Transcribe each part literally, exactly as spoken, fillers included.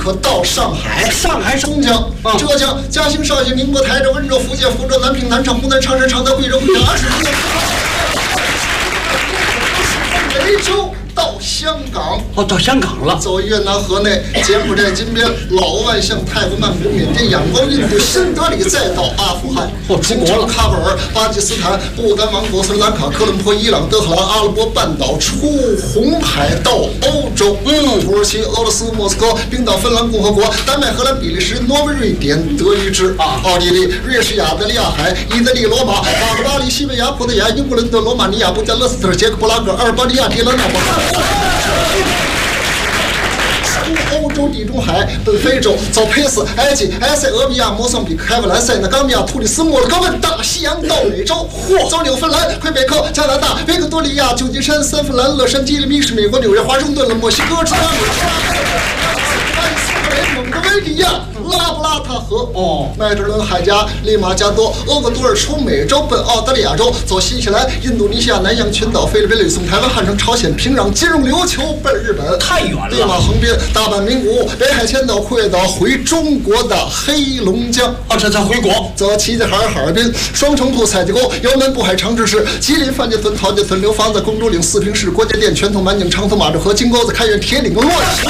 可到上海。 上海、 松江、 嗯、 浙江、嘉兴、绍兴、宁波、台州、温州、福建、福州、南平、南昌、湖南、长沙、常德、贵州、贵阳、二十多个梅州。到香港， 哦，到香港了。 走越南、河内、柬埔寨、金边、老挝、像泰国、曼谷、缅甸、仰光、印度、新德里，再到阿富汗、 哦，出国了。 喀布尔、巴基斯坦、不丹王国、斯里兰卡、科伦坡、伊朗、德黑兰、阿拉伯半岛，出红海到欧洲。嗯，土耳其、俄罗斯、莫斯科、冰岛、芬兰共和国、丹麦、荷兰、比利时、挪威、瑞典、德意志、啊、奥地利、瑞士、亚得里亚海、意大利、罗马、法国巴黎、西班牙、葡萄牙、英国伦敦、罗马尼亚、布加勒斯特、捷克布拉格、阿尔巴尼亚、迪勒纳、出欧洲地中海，奔非洲，走佩斯、埃及、埃塞俄比亚、摩桑比克、开普兰、塞纳冈比亚、突尼斯、莫罗哥问大西洋到美洲，嚯，走纽芬兰、魁北克、加拿大、维克多利亚、旧金山、三藩兰、洛杉矶、密是美国纽约、华盛顿了、墨西哥、芝加哥、蒙哥维利亚、拉布拉塔河、哦，麦哲伦海峡、利马加多、厄瓜多尔，出美洲奔澳大利亚州，走新西兰、印度尼西亚、南洋群岛、菲律宾、吕宋、台湾、汉城、朝鲜、平壤、金融、琉球奔日本， 太远了。 对马横滨、大阪、名古屋、北海千岛、库页岛，回中国的黑龙江。 啊，这才回国。 走齐齐哈尔、哈尔滨、双城铺、赛季沟、姚门、渤海、长治市、吉林、范家屯、陶家屯、流房子、公主岭、四平市、国家店、拳头、满井、长头、马志河、金沟子、开原、铁岭、洛阳。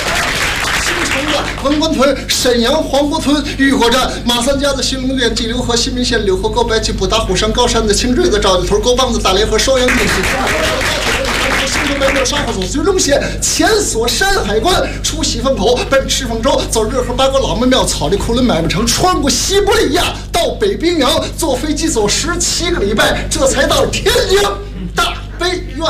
文官屯、沈阳、黄姑屯、玉火站、马三家子、新龙院、济流河、新民县、柳河沟、白旗铺、大虎山、高山的青锥子、赵家屯、沟帮子、大连河、双阳店、新城白庙、沙河走绥中县、前锁山海关，出西风口奔赤峰州，走热河八沟老门庙、草地库伦买卖城，穿过西伯利亚到北冰洋，坐飞机走十七个礼拜，这才到天津大悲院。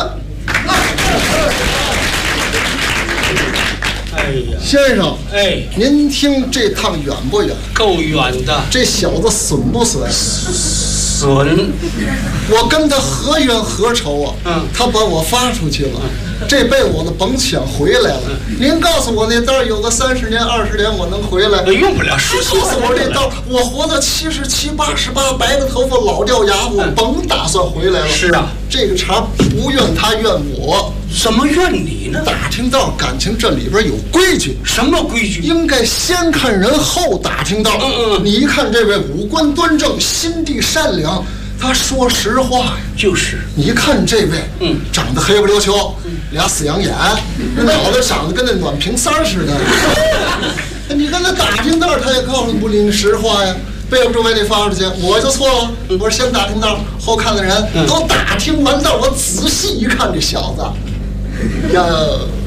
哎呀， 先生， 哎， 您听这趟远不远？ 够远的。 这小子损不损？ 损。 我跟他何冤何仇啊？嗯，他把我发出去了，嗯、这辈我的甭想回来了。嗯、您告诉我那道有个三十年、二十年，我能回来？ 用不了十七。 告诉我这道，我活到七十七、八十八，白个头发，老掉牙，我甭打算回来了。 是啊， 这个茬不怨他，怨我。 什么怨你呢？ 打听道感情这里边有规矩。 什么规矩？ 应该先看人后打听道。嗯嗯。你一看这位五官端正，心地善良，他说实话呀。 就是。 你一看这位，嗯，长得黑不溜秋，嗯、俩死羊眼，那脑袋长得跟那暖瓶塞似的。你跟他打听道，他也告诉不你实话呀。背不住为你发出去，我就错了。我说先打听道，后看的人、嗯、都打听完道，我仔细一看，这小子，呀，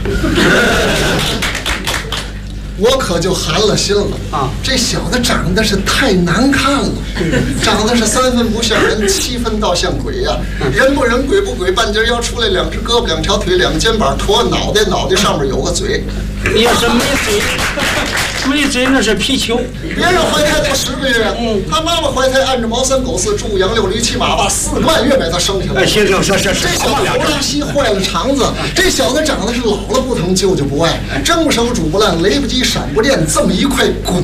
我可就寒了心了啊！这小子长得是太难看了，长得是三分不像人，七分倒像鬼呀、啊！人不人，鬼不鬼，半截腰出来两只胳膊，两条腿，两个肩膀，驼脑袋，脑袋上面有个嘴。 你要是没嘴，没嘴那是皮球。 别人怀胎都十个月，嗯，他妈妈怀胎按着毛三狗四猪羊六驴七马八四个半月把他生下来。 哎，行行，是是是， 这小子头拉稀坏了肠子，这小子长得是老了不疼，舅舅不爱，蒸不熟煮不烂，雷不及闪不电，这么一块滚